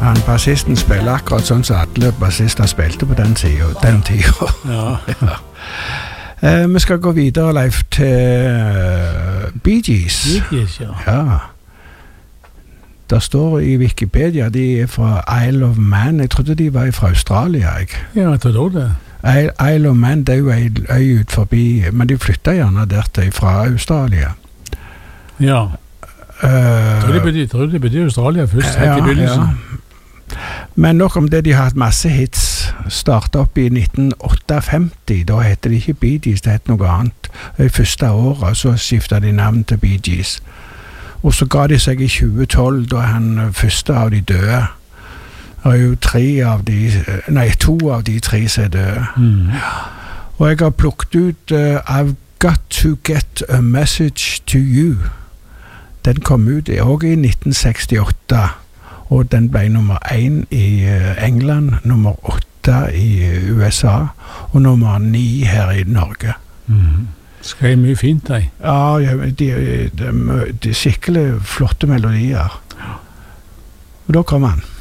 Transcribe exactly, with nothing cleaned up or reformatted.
han bassisten spiller akkurat sånn som alle bassister spilte på den tiden. Den tiden. Ja. Ja. Eh, vi skal gå videre, Leif, til uh, Bee Gees. Bee Gees, ja. Ja. Der står i Wikipedia, de er fra Isle of Man. Jeg trodde de var fra Australia, jeg. Ja, jeg tror det. Isle of Man, det er jo en øy ut forbi, men de flyttet gjerne der til fra Australia. Ja. Uh, jeg tror de betyr, tror de betyr Australia først, helt ja, i begynnelsen. Ja. Men nok om det, de har hatt masse hits. Startet opp i nitten otteogfemti, da heter det ikke Bee Gees, det heter noe annet. I første året så skiftet de navn til Bee Gees. Og så ga de seg i tjue tolv, da han første av de døde. Det er jo tre av de, nei, to av de tre som er døde. Mm. Og jeg har plukket ut uh, I've Got to Get a Message to You. Den kom ut også i nitten sekstiåtte, og den ble nummer én i uh, England, nummer åtte i uh, U S A, og nummer ni her i Norge. Mm. Skrev mye fint, de. Ja, de, de, de, de skikkelig flotte melodier. Og da kom han.